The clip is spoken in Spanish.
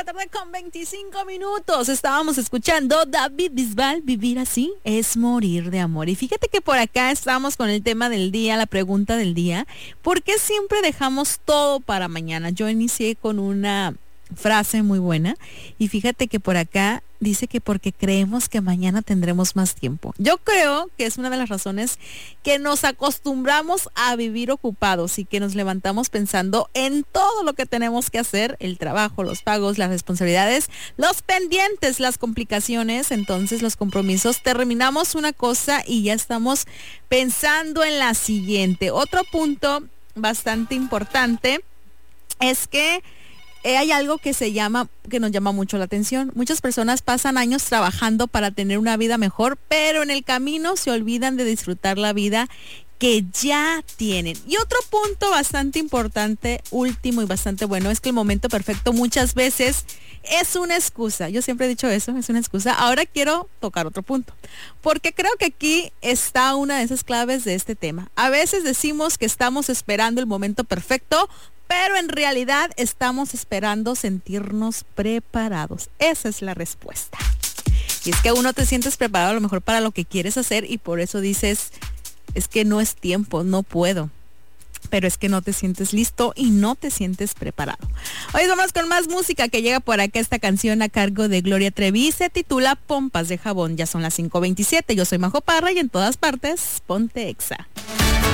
tarde con 25 minutos. Estábamos escuchando David Bisbal, Vivir así es morir de amor. Y fíjate que por acá estamos con el tema del día, la pregunta del día. ¿Por qué siempre dejamos todo para mañana? Yo inicié con una frase muy buena y fíjate que por acá dice que porque creemos que mañana tendremos más tiempo. Yo creo que es una de las razones que nos acostumbramos a vivir ocupados y que nos levantamos pensando en todo lo que tenemos que hacer, el trabajo, los pagos, las responsabilidades, los pendientes, las complicaciones, entonces los compromisos. Terminamos una cosa y ya estamos pensando en la siguiente. Otro punto bastante importante es que hay algo que nos llama mucho la atención. Muchas personas pasan años trabajando para tener una vida mejor, pero en el camino se olvidan de disfrutar la vida que ya tienen. Y otro punto bastante importante, último y bastante bueno, es que el momento perfecto muchas veces es una excusa. Yo siempre he dicho eso, es una excusa. Ahora quiero tocar otro punto, porque creo que aquí está una de esas claves de este tema. A veces decimos que estamos esperando el momento perfecto, pero en realidad estamos esperando sentirnos preparados. Esa es la respuesta. Y es que aún no te sientes preparado a lo mejor para lo que quieres hacer y por eso dices, es que no es tiempo, no puedo. Pero es que no te sientes listo y no te sientes preparado. Hoy vamos con más música que llega por acá. Esta canción a cargo de Gloria Trevi se titula Pompas de Jabón. Ya son las 5:27. Yo soy Majo Parra y en todas partes, ponte Exa.